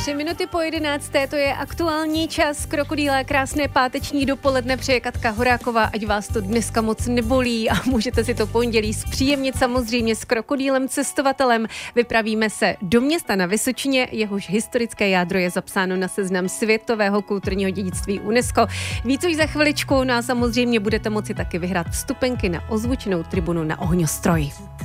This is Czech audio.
3 minuty po 11. To je aktuální čas. Krokodýle, krásné páteční dopoledne přeje Katka Horáková, ať vás to dneska moc nebolí a můžete si to pondělí zpříjemnit samozřejmě s krokodýlem cestovatelem. Vypravíme se do města na Vysočině, jehož historické jádro je zapsáno na seznam světového kulturního dědictví UNESCO. Víc už za chviličku, no a samozřejmě budete moci taky vyhrát vstupenky na ozvučenou tribunu na ohňostroj.